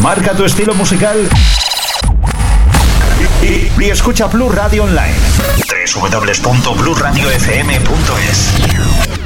Marca tu estilo musical y escucha Plus Radio Online. www.bluesradiofm.es.